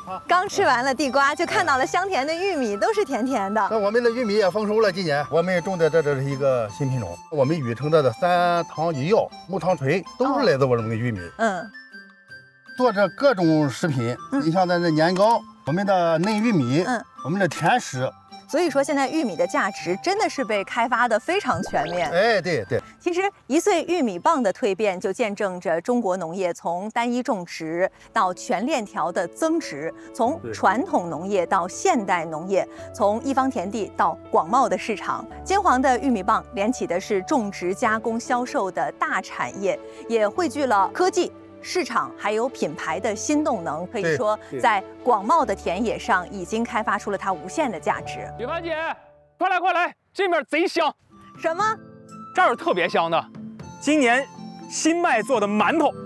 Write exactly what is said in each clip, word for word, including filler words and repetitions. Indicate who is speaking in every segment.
Speaker 1: 刚吃完了地瓜，就看到了香甜的玉米，都是甜甜的。
Speaker 2: 那我们的玉米也丰收了，今年我们种的这这是一个新品种，我们禹城的三糖一药、木糖醇都是来自我们的玉米。
Speaker 1: 嗯，
Speaker 2: 做这各种食品，你像咱的年糕，我们的嫩玉米，
Speaker 1: 嗯，
Speaker 2: 我们的甜食。
Speaker 1: 所以说，现在玉米的价值真的是被开发的非常全面。
Speaker 2: 哎，对对。
Speaker 1: 其实一岁玉米棒的蜕变，就见证着中国农业从单一种植到全链条的增值，从传统农业到现代农业，从一方田地到广袤的市场。金黄的玉米棒连起的是种植、加工、销售的大产业，也汇聚了科技、市场还有品牌的新动能，可以说在广袤的田野上已经开发出了它无限的价值。
Speaker 3: 雪凡姐，快来快来，这面贼香！
Speaker 1: 什么？
Speaker 3: 这儿有特别香的，今年新麦做的馒头。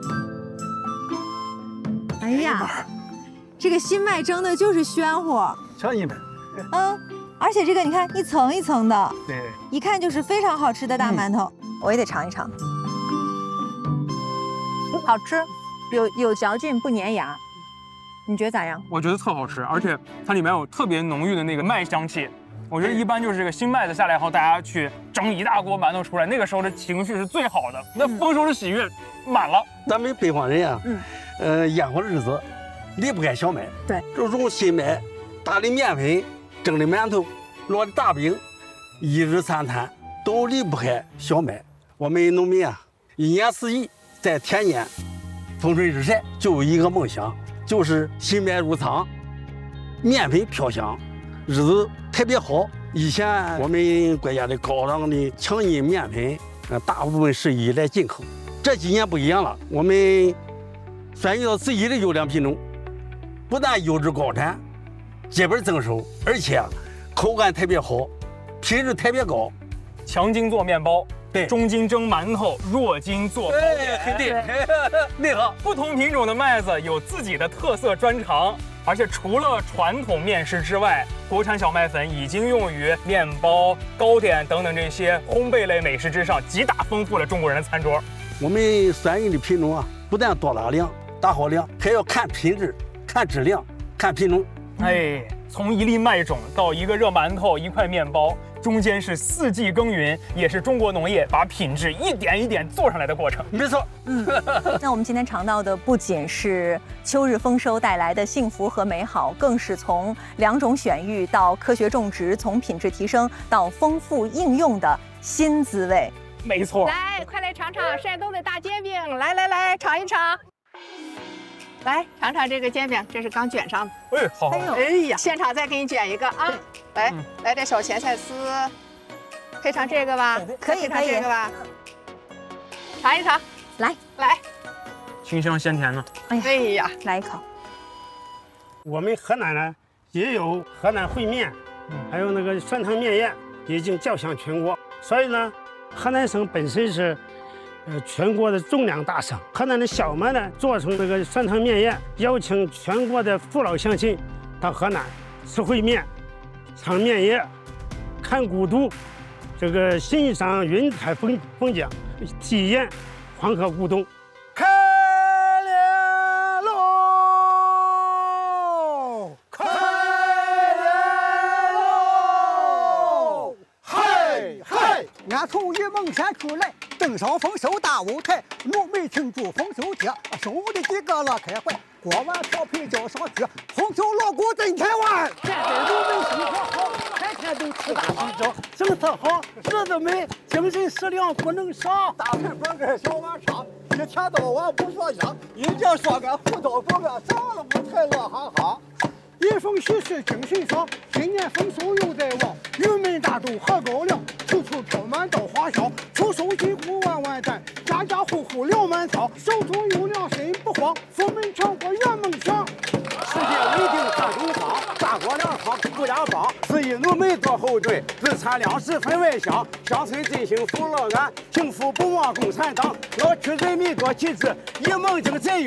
Speaker 1: 哎呀，这个新麦蒸的就是暄乎，
Speaker 2: 尝一碗。
Speaker 1: 嗯，而且这个你看一层一层的，
Speaker 2: 对，
Speaker 1: 一看就是非常好吃的大馒头，嗯、我也得尝一尝。好吃，有有嚼劲，不粘牙。你觉得咋样？
Speaker 3: 我觉得特好吃，而且它里面有特别浓郁的那个麦香气。我觉得一般就是这个新麦子下来后，大家去蒸一大锅馒头出来，那个时候的情绪是最好的，那丰收的喜悦满了。
Speaker 4: 咱们北方人啊，嗯，呃，烟火日子离不开小麦。
Speaker 1: 对，
Speaker 4: 就用新麦打的面粉、蒸的馒头、烙的大饼，一日三餐都离不开小麦。我们农民啊，一年四季在田间风吹日晒，就有一个梦想，就是新麦入仓，面粉飘香，日子特别好。以前我们国家的高档的强筋面粉，呃，大部分是依赖进口。这几年不一样了，我们选用自己的优良品种，不但优质高产，结本增收，而且口感特别好，品质特别高。
Speaker 3: 强筋做面包，
Speaker 4: 对，
Speaker 3: 中筋蒸馒头，弱筋做糕点，
Speaker 4: 肯定内行。
Speaker 3: 不同品种的麦子有自己的特色专长，而且除了传统面食之外，国产小麦粉已经用于面包、糕点等等这些烘焙类美食之上，极大丰富了中国人的餐桌。
Speaker 4: 我们选用的品种啊，不但多大量、大好量，还要看品质、看质量、看品种。
Speaker 3: 哎，从一粒麦种到一个热馒头、一块面包，中间是四季耕耘，也是中国农业把品质一点一点做上来的过程。
Speaker 4: 没错，
Speaker 1: 嗯，那我们今天尝到的不仅是秋日丰收带来的幸福和美好，更是从两种选育到科学种植，从品质提升到丰富应用的新滋味。
Speaker 3: 没错，
Speaker 5: 来，快来尝尝山东的大煎饼！来来来，尝一尝。来尝尝这个煎饼，这是刚卷上的。
Speaker 3: 哎，好，
Speaker 1: 哎呦，
Speaker 5: 哎呀，现场再给你卷一个啊！来，嗯、来点小咸菜丝，配上这个吧，
Speaker 1: 可以，
Speaker 5: 配上这个吧，尝一尝，
Speaker 1: 来
Speaker 5: 来，
Speaker 3: 清香鲜甜的。
Speaker 1: 哎呀，
Speaker 5: 哎呀，
Speaker 1: 来一口。
Speaker 6: 我们河南呢也有河南烩面，还有那个酸汤面宴，已经叫响全国。所以呢，河南省本身是。呃，全国的种粮大省，河南的小麦呢做成这个酸汤面宴，邀请全国的父老乡亲到河南吃烩面、尝面宴、看古都，这个欣赏云海风风景，体验黄河古东。
Speaker 2: 开联喽！开联喽！嗨嗨！
Speaker 7: 俺从榆梦山出来。登上丰收大舞台，农民庆祝丰收节，兄弟几个乐开怀，锅碗瓢盆叫上去，丰收锣鼓震天外。
Speaker 6: 现在农民生活好，天天都吃大喜粥，政策好，日子美，精神食粮不能少。
Speaker 7: 大盆饭跟小碗茶，一天到晚不说家，一家说个胡刀不干，啥了不才乐哈哈。一逢喜事精神爽，今年丰收又在望，玉门大豆喝高粱，处处飘满稻花香，出手金库万万担，家家户户粮满仓，手中有粮心不慌，福门全国圆梦想。
Speaker 8: 世界稳定看东方，大国粮仓不压帮，四亿农民做后盾，日产粮食分外香，乡村振兴福乐安，幸福不忘共产党，要取人民多旗帜，一梦精真有。